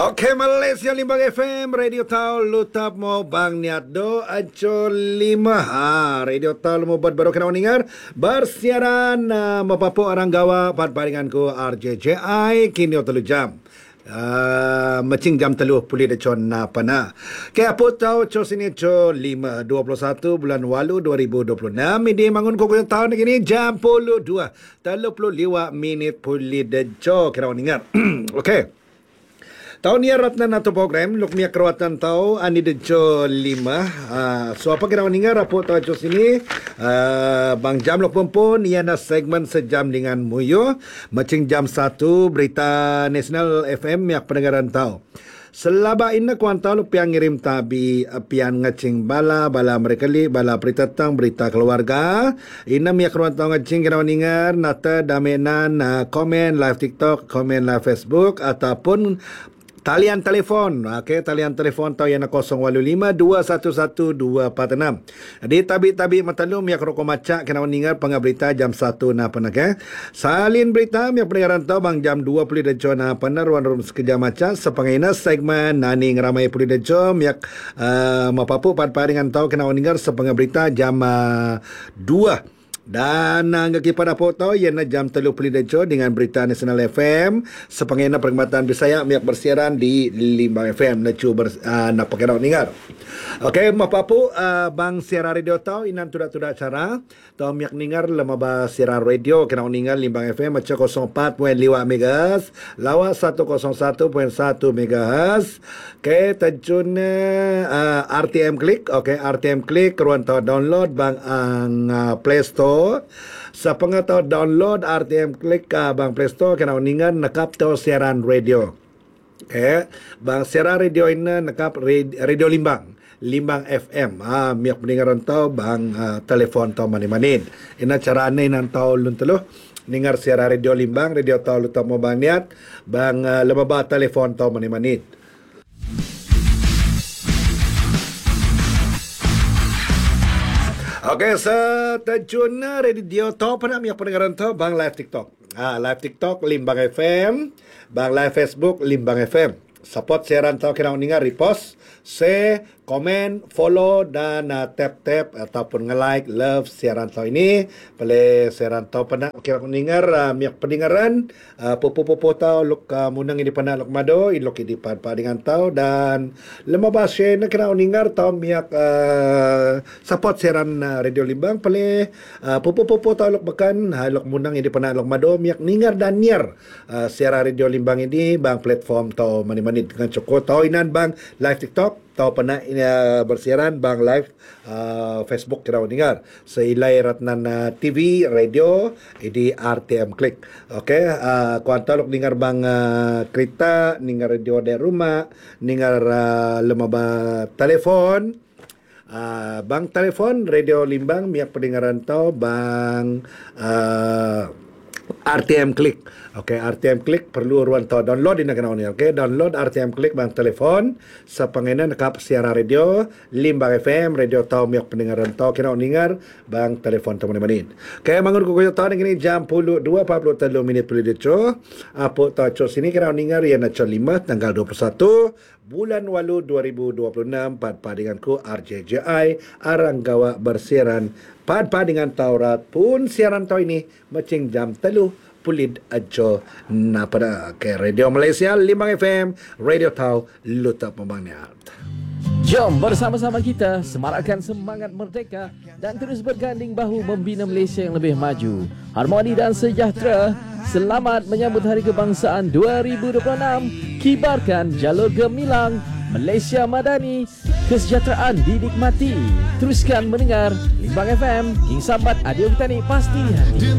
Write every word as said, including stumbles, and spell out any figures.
Okey, Malaysia Limbang F M, Radio Tau Lutap Mo Bang Niat Do Aco lima. Ha, Radio Tau Mo Buat Baru Kena Ningar bersiaran uh, Mapapu Arang Gawa Pat Paringanku R J J I kini telu jam. Uh, macing jam telu pulih de con na pana. Ke apa tahu co sini co lima dua puluh satu bulan walu dua ribu dua puluh enam ini mangun ko ko tahun ini jam puluh dua tiga puluh lima minit pulih de co kena ningar. Okey. Tahun ni ratna nato program luk mia kerawatan tau ani de jo lima. Uh, so apa kira ningar rapot tau jo sini uh, bang jam luk pun ia na segmen sejam dengan muyo macing jam satu berita National F M yang pendengaran tau. Selaba ina kuantau lu piang ngirim tabi pian ngacing bala bala mereka li bala berita tang berita keluarga ina miak kuantau ngacing kena ningar nata damenan uh, komen live TikTok, komen live Facebook ataupun talian telefon. Okey, talian telefon tau yang kosong lapan lima dua satu satu dua empat enam. Di tabi-tabi matalum yang rokok macak kena meninggal pengaberita jam satu na panak eh. Salin berita yang pendengaran tau bang jam dua puluh dejo na panar ruang rum sekejap macak sepangina segmen nani ngeramai puluh dejo yang uh, mapapu pad paringan tau kena meninggal sepengaberita jam uh, dua. Dan ngaki pada foto yana jam tiga puluh dejo dengan berita National F M sepengena perkhidmatan Bisaya miak bersiaran di Limbang F M nacu ber uh, nak pakai nak ningar. Okey, mapapu uh, bang siaran radio tau inan tudak-tudak cara tau miak ningar lama ba siaran radio kena ningar Limbang F M macam kosong empat perpuluhan lima megahertz lawa seratus satu perpuluhan satu megahertz. Okey, tajun uh, R T M Click. Okey, R T M Click ruang tau download bang ang uh, Play Store. Sa pengatau download R T M Click uh, bang Play Store kena ningan nakap tau siaran radio. Eh, bang siaran radio ini nakap radio Limbang, Limbang F M. Ah, miak pendengaran tau bang uh, telefon tau mani-manin. Ina cara ane nan tau lun teluh ningar siaran radio Limbang, radio tau lu tau mo bang niat, bang uh, lemaba telefon tau mani-manin. Okey, setajun radio top pada miak pendengaran tu bang live TikTok. Ah, live TikTok Limbang F M, bang live Facebook Limbang F M. Support siaran tau kena ningar repost, share, komen, follow dan uh, tap-tap ataupun nge-like, love siaran tau ini. Boleh siaran tau pada kira ningar uh, miak pendengaran uh, popo-popo tau luk uh, munang ini pada luk mado, ilok ini pada dengan tau dan lima bahasa nak kena ningar tau miak uh, support siaran uh, radio Limbang. Boleh uh, popo-popo tau luk makan, uh, luk munang ini pada luk mado miak ningar dan niar uh, siaran radio Limbang ini bang platform tau mani-mani dengan cukup tau inan bang live TikTok tau pernah ini uh, bersiaran bang live uh, Facebook kira dengar seilai ratnan uh, T V radio di R T M Click. Okey, uh, kuanta lok dengar bang uh, kereta dengar radio dari rumah dengar uh, lemaba telefon uh, bang telefon radio Limbang miak pendengaran tau bang uh, R T M Click. Okey, R T M Click perlu ruang tau download ini kena ni. Okey, download R T M Click bang telefon sepengena nakap siaran radio Limbang F M radio tau miak pendengaran tau kena ningar bang telefon tau manin. Okey, mangun ku tau ini jam puluh dua empat puluh tiga minit puluh deco. Apa tau co sini kena ningar ya naco lima tanggal dua puluh satu bulan walu dua ribu dua puluh enam pad padenganku R J J I Arang Gawa bersiaran pad padengan Taurat pun siaran tau ini macing jam telu pulid ajo na pada ke Radio Malaysia Limbang F M Radio Tau Lutap Pembangniat. Jom bersama-sama kita semarakkan semangat merdeka dan terus berganding bahu membina Malaysia yang lebih maju, harmoni dan sejahtera. Selamat menyambut Hari Kebangsaan dua ribu dua puluh enam. Kibarkan jalur gemilang Malaysia Madani, kesejahteraan dinikmati. Teruskan mendengar Limbang F M. King Sambat Adio kita ni pasti di hati.